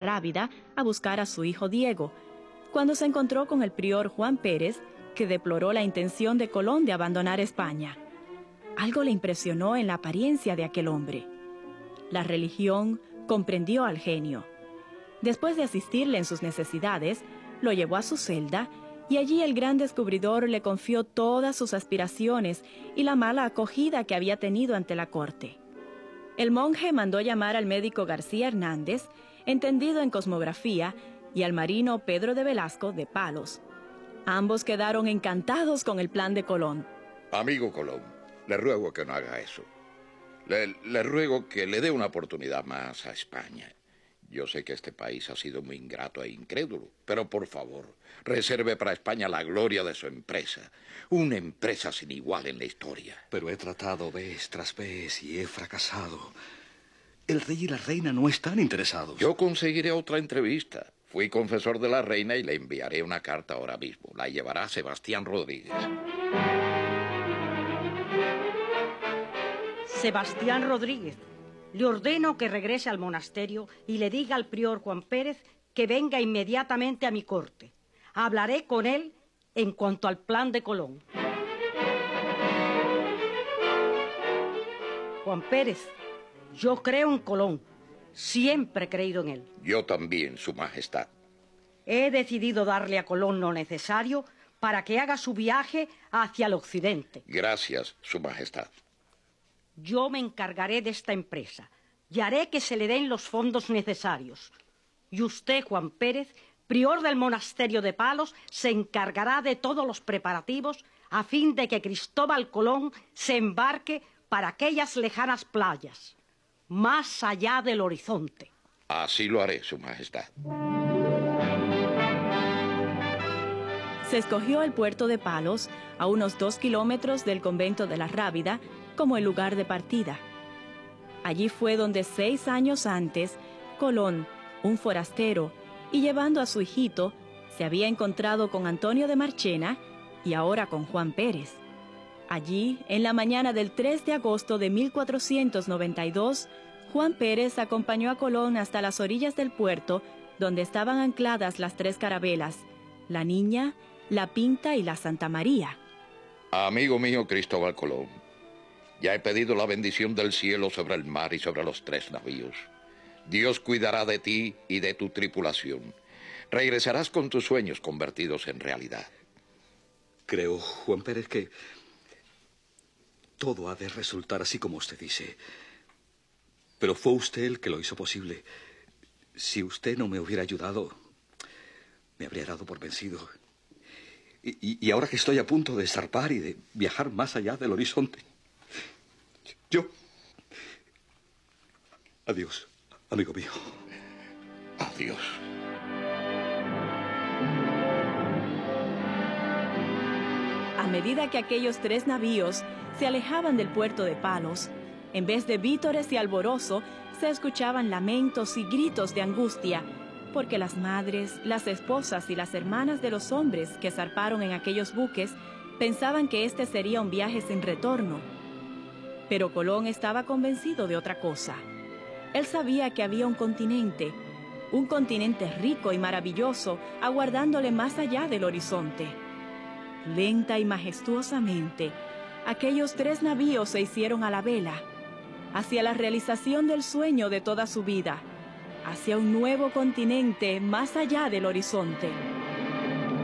Rábida a buscar a su hijo Diego, cuando se encontró con el prior Juan Pérez, que deploró la intención de Colón de abandonar España. Algo le impresionó en la apariencia de aquel hombre. La religión comprendió al genio. Después de asistirle en sus necesidades, lo llevó a su celda y allí el gran descubridor le confió todas sus aspiraciones y la mala acogida que había tenido ante la corte. El monje mandó llamar al médico García Hernández, entendido en cosmografía, y al marino Pedro de Velasco de Palos. Ambos quedaron encantados con el plan de Colón. Amigo Colón, le ruego que no haga eso. Le ruego que le dé una oportunidad más a España. Yo sé que este país ha sido muy ingrato e incrédulo, pero por favor, reserve para España la gloria de su empresa. Una empresa sin igual en la historia. Pero he tratado vez tras vez y he fracasado. El rey y la reina no están interesados. Yo conseguiré otra entrevista. Fui confesor de la reina y le enviaré una carta ahora mismo. La llevará Sebastián Rodríguez. Sebastián Rodríguez, le ordeno que regrese al monasterio y le diga al prior Juan Pérez que venga inmediatamente a mi corte. Hablaré con él en cuanto al plan de Colón. Juan Pérez, yo creo en Colón. Siempre he creído en él. Yo también, Su Majestad. He decidido darle a Colón lo necesario para que haga su viaje hacia el occidente. Gracias, Su Majestad. Yo me encargaré de esta empresa y haré que se le den los fondos necesarios. Y usted, Juan Pérez, prior del monasterio de Palos, se encargará de todos los preparativos a fin de que Cristóbal Colón se embarque para aquellas lejanas playas, más allá del horizonte. Así lo haré, Su Majestad. Se escogió el puerto de Palos, a unos 2 kilómetros del convento de la Rábida, como el lugar de partida. Allí fue donde 6 años antes, Colón, un forastero, y llevando a su hijito, se había encontrado con Antonio de Marchena y ahora con Juan Pérez. Allí, en la mañana del 3 de agosto de 1492, Juan Pérez acompañó a Colón hasta las orillas del puerto, donde estaban ancladas las 3 carabelas, la Niña, la Pinta y la Santa María. Amigo mío Cristóbal Colón, ya he pedido la bendición del cielo sobre el mar y sobre los 3 navíos. Dios cuidará de ti y de tu tripulación. Regresarás con tus sueños convertidos en realidad. Creo, Juan Pérez, que todo ha de resultar así como usted dice. Pero fue usted el que lo hizo posible. Si usted no me hubiera ayudado, me habría dado por vencido. Y ahora que estoy a punto de zarpar y de viajar más allá del horizonte, yo... Adiós, amigo mío. Adiós. A medida que aquellos 3 navíos se alejaban del puerto de Palos, en vez de vítores y alborozo, se escuchaban lamentos y gritos de angustia, porque las madres, las esposas y las hermanas de los hombres que zarparon en aquellos buques pensaban que este sería un viaje sin retorno. Pero Colón estaba convencido de otra cosa. Él sabía que había un continente rico y maravilloso, aguardándole más allá del horizonte. Lenta y majestuosamente, aquellos 3 navíos se hicieron a la vela, hacia la realización del sueño de toda su vida, hacia un nuevo continente más allá del horizonte.